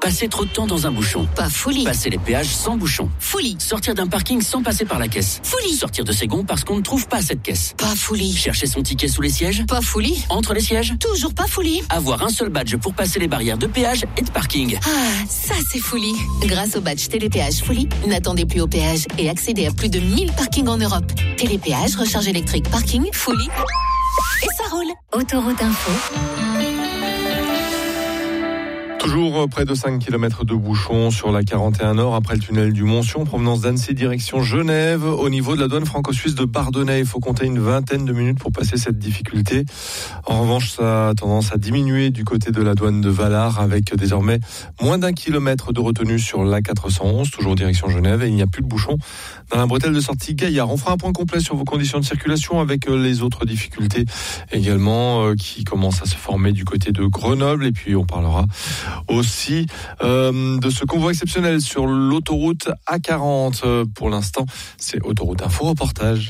Passer trop de temps dans un bouchon. Pas folie. Passer les péages sans bouchon. Folie. Sortir d'un parking sans passer par la caisse. Folie. Sortir de ses gonds parce qu'on ne trouve pas cette caisse. Pas folie. Chercher son ticket sous les sièges. Pas folie. Entre les sièges. Toujours pas folie. Avoir un seul badge pour passer les barrières de péage et de parking. Ah, ça c'est folie. Grâce au badge Télépéage Folie, n'attendez plus au péage et accédez à plus de 1000 parkings en Europe. Télépéage, recharge électrique, parking, Folie. Et ça roule. Autoroute Info. Toujours près de 5 km de bouchons sur la 41 Nord après le tunnel du Montsion, provenance d'Annecy, direction Genève. Au niveau de la douane franco-suisse de Bardonnay, il faut compter une vingtaine de minutes pour passer cette difficulté. En revanche, ça a tendance à diminuer du côté de la douane de Valar avec désormais moins d'1 kilomètre de retenue sur la 411, toujours direction Genève, et il n'y a plus de bouchons dans la bretelle de sortie Gaillard. On fera un point complet sur vos conditions de circulation avec les autres difficultés également qui commencent à se former du côté de Grenoble, et puis on parlera aussi de ce convoi exceptionnel sur l'autoroute A40. Pour l'instant, c'est Autoroute Info reportage.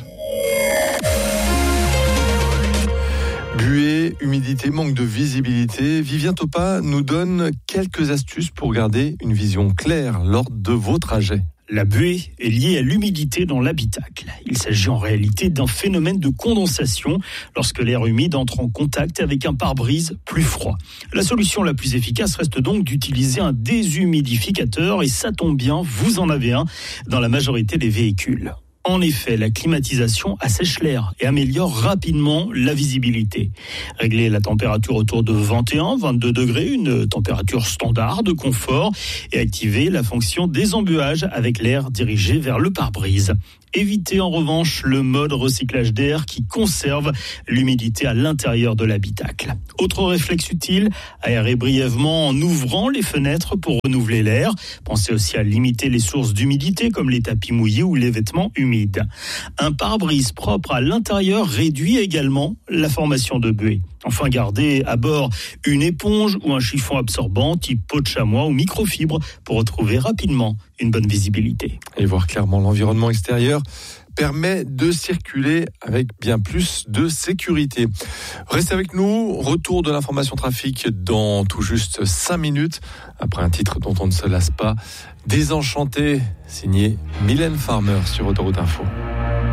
Buée, humidité, manque de visibilité. Vivien Topa nous donne quelques astuces pour garder une vision claire lors de vos trajets. La buée est liée à l'humidité dans l'habitacle. Il s'agit en réalité d'un phénomène de condensation lorsque l'air humide entre en contact avec un pare-brise plus froid. La solution la plus efficace reste donc d'utiliser un déshumidificateur, et ça tombe bien, vous en avez un dans la majorité des véhicules. En effet, la climatisation assèche l'air et améliore rapidement la visibilité. Régler la température autour de 21-22 degrés, une température standard de confort, et activer la fonction désembuage avec l'air dirigé vers le pare-brise. Évitez en revanche le mode recyclage d'air qui conserve l'humidité à l'intérieur de l'habitacle. Autre réflexe utile, aérer brièvement en ouvrant les fenêtres pour renouveler l'air. Pensez aussi à limiter les sources d'humidité comme les tapis mouillés ou les vêtements humides. Un pare-brise propre à l'intérieur réduit également la formation de buée. Enfin, gardez à bord une éponge ou un chiffon absorbant type peau de chamois ou microfibre pour retrouver rapidement une bonne visibilité. Et voir clairement l'environnement extérieur permet de circuler avec bien plus de sécurité. Restez avec nous, retour de l'information trafic dans tout juste 5 minutes, après un titre dont on ne se lasse pas, Désenchanté, signé Mylène Farmer sur Autoroute Info.